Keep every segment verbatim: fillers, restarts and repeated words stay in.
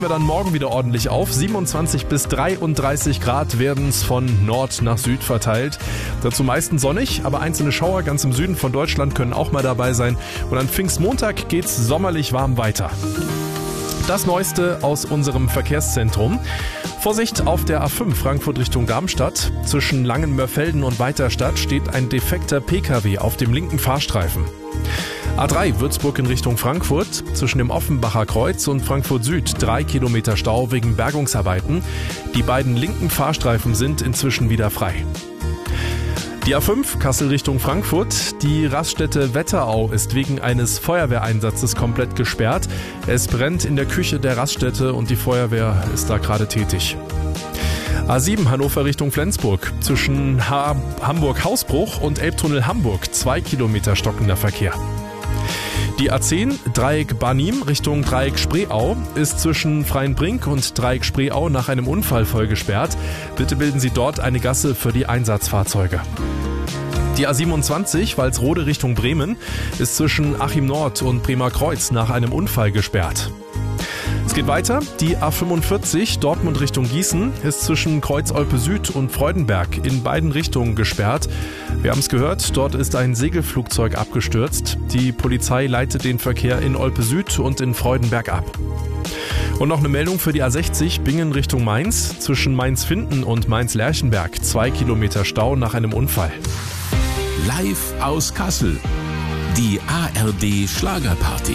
Wir dann morgen wieder ordentlich auf. siebenundzwanzig bis dreiunddreißig Grad werden es von Nord nach Süd verteilt. Dazu meistens sonnig, aber einzelne Schauer ganz im Süden von Deutschland können auch mal dabei sein. Und an Pfingstmontag geht's sommerlich warm weiter. Das Neueste aus unserem Verkehrszentrum. Vorsicht auf der A fünf Frankfurt Richtung Darmstadt. Zwischen Langenmörfelden und Weiterstadt steht ein defekter P K W auf dem linken Fahrstreifen. A drei Würzburg in Richtung Frankfurt. Zwischen dem Offenbacher Kreuz und Frankfurt Süd drei Kilometer Stau wegen Bergungsarbeiten. Die beiden linken Fahrstreifen sind inzwischen wieder frei. Die A fünf Kassel Richtung Frankfurt. Die Raststätte Wetterau ist wegen eines Feuerwehreinsatzes komplett gesperrt. Es brennt in der Küche der Raststätte und die Feuerwehr ist da gerade tätig. A sieben Hannover Richtung Flensburg. Zwischen ha- Hamburg-Hausbruch und Elbtunnel Hamburg zwei Kilometer stockender Verkehr. Die A zehn Dreieck Barnim Richtung Dreieck Spreeau ist zwischen Freienbrink und Dreieck Spreeau nach einem Unfall voll gesperrt. Bitte bilden Sie dort eine Gasse für die Einsatzfahrzeuge. Die A siebenundzwanzig Walsrode Richtung Bremen ist zwischen Achim Nord und Bremer Kreuz nach einem Unfall gesperrt. Es geht weiter. Die A fünfundvierzig Dortmund Richtung Gießen ist zwischen Kreuz-Olpe Süd und Freudenberg in beiden Richtungen gesperrt. Wir haben es gehört, dort ist ein Segelflugzeug abgestürzt. Die Polizei leitet den Verkehr in Olpe Süd und in Freudenberg ab. Und noch eine Meldung für die A sechzig Bingen Richtung Mainz. Zwischen Mainz-Finden und Mainz-Lerchenberg zwei Kilometer Stau nach einem Unfall. Live aus Kassel. Die A R D Schlagerparty.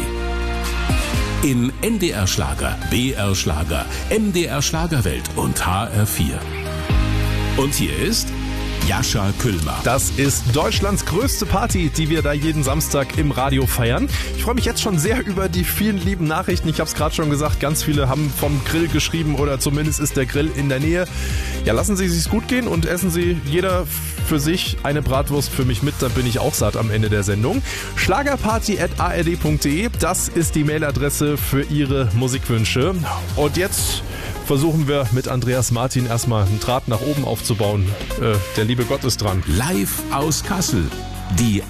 In N D R Schlager, B R Schlager, M D R Schlagerwelt und H R vier. Und hier ist Jascha Küllmer. Das ist Deutschlands größte Party, die wir da jeden Samstag im Radio feiern. Ich freue mich jetzt schon sehr über die vielen lieben Nachrichten. Ich habe es gerade schon gesagt, ganz viele haben vom Grill geschrieben oder zumindest ist der Grill in der Nähe. Ja, lassen Sie es sich gut gehen und essen Sie jeder für sich eine Bratwurst für mich mit, dann bin ich auch satt am Ende der Sendung. Schlagerparty at a r d punkt d e, das ist die Mailadresse für Ihre Musikwünsche. Und jetzt versuchen wir mit Andreas Martin erstmal einen Draht nach oben aufzubauen. Äh, der liebe Gott ist dran. Live aus Kassel. Die